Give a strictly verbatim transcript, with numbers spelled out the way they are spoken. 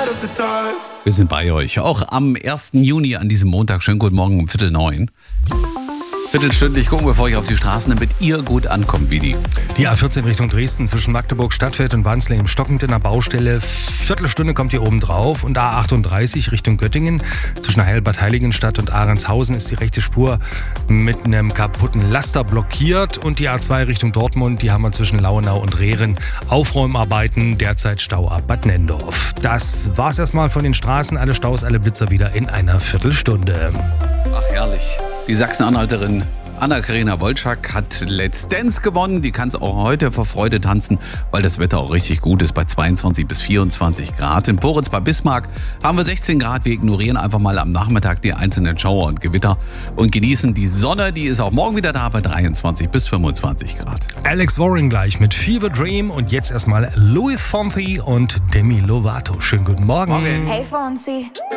Wir sind bei euch, auch am ersten Juni an diesem Montag. Schönen guten Morgen um Viertel neun. Viertelstündlich gucken wir vor euch auf die Straßen, damit ihr gut ankommt, Vidi. Die A vierzehn Richtung Dresden zwischen Magdeburg, Stadtfeld und Wanslingen stockend in der Baustelle. Viertelstunde kommt ihr oben drauf. Und A achtunddreißig Richtung Göttingen zwischen Heilbad Heiligenstadt und Ahrendshausen ist die rechte Spur mit einem kaputten Laster blockiert. Und die A zwei Richtung Dortmund, die haben wir zwischen Lauenau und Rehren. Aufräumarbeiten, derzeit Stau ab Bad Nendorf. Das war's erstmal von den Straßen. Alle Staus, alle Blitzer wieder in einer Viertelstunde. Ach, herrlich. Die Sachsen-Anhalterin Anna-Karina Wolczak hat Let's Dance gewonnen. Die kann es auch heute vor Freude tanzen, weil das Wetter auch richtig gut ist bei zweiundzwanzig bis vierundzwanzig Grad. In Poritz bei Bismarck haben wir sechzehn Grad. Wir ignorieren einfach mal am Nachmittag die einzelnen Schauer und Gewitter und genießen die Sonne. Die ist auch morgen wieder da bei dreiundzwanzig bis fünfundzwanzig Grad. Alex Warren gleich mit Fever Dream und jetzt erstmal Luis Fonsi und Demi Lovato. Schönen guten Morgen. Morgen. Hey Fonsi.